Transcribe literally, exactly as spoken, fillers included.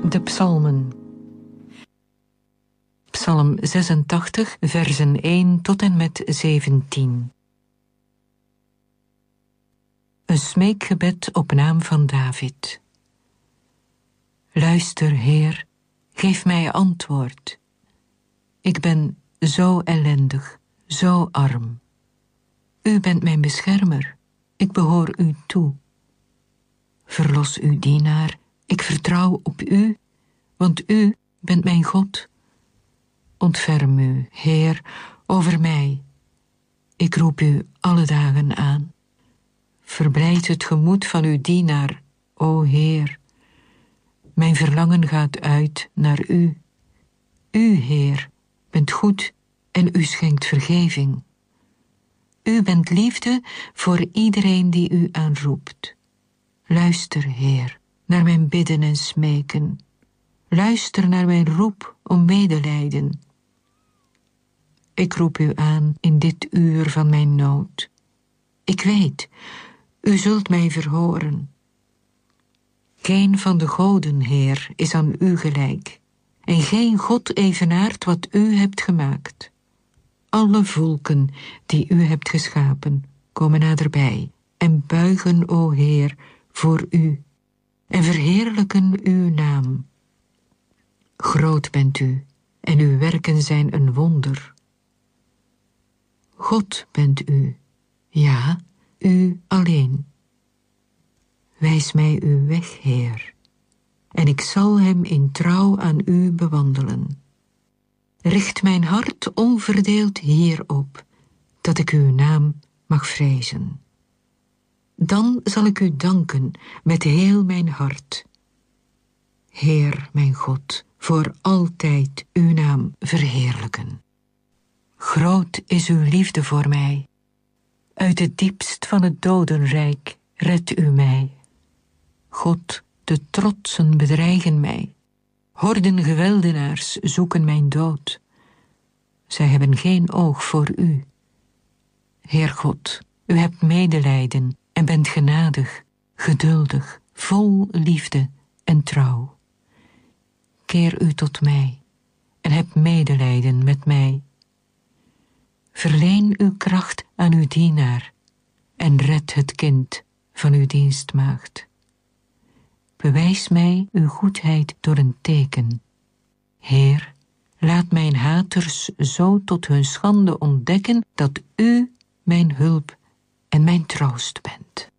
De psalmen. Psalm zesentachtig, versen één tot en met zeventien. Een smeekgebed op naam van David. Luister, Heer, geef mij antwoord. Ik ben zo ellendig, zo arm. U bent mijn beschermer, ik behoor u toe. Verlos uw dienaar, ik vertrouw op u, want u bent mijn God. Ontferm u, Heer, over mij. Ik roep u alle dagen aan. Verblijd het gemoed van uw dienaar, o Heer. Mijn verlangen gaat uit naar u. U, Heer, bent goed en u schenkt vergeving. U bent liefde voor iedereen die u aanroept. Luister, Heer, naar mijn bidden en smeken. Luister naar mijn roep om medelijden. Ik roep u aan in dit uur van mijn nood. Ik weet, u zult mij verhoren. Geen van de goden, Heer, is aan u gelijk, en geen God evenaart wat u hebt gemaakt. Alle volken die u hebt geschapen, komen naderbij en buigen, o Heer, voor u, en verheerlijken uw naam. Groot bent u, en uw werken zijn een wonder. God bent u, ja, u alleen. Wijs mij uw weg, Heer, en ik zal hem in trouw aan u bewandelen. Richt mijn hart onverdeeld hierop, dat ik uw naam mag vrezen. Dan zal ik u danken met heel mijn hart. Heer, mijn God, voor altijd uw naam verheerlijken. Groot is uw liefde voor mij. Uit het diepst van het dodenrijk redt u mij. God, de trotsen bedreigen mij. Horden geweldenaars zoeken mijn dood. Zij hebben geen oog voor u. Heer God, u hebt medelijden en bent genadig, geduldig, vol liefde en trouw. Keer u tot mij en heb medelijden met mij. Verleen uw kracht aan uw dienaar en red het kind van uw dienstmaagd. Bewijs mij uw goedheid door een teken. Heer, laat mijn haters zo tot hun schande ontdekken dat u mijn hulp en mijn troost bent.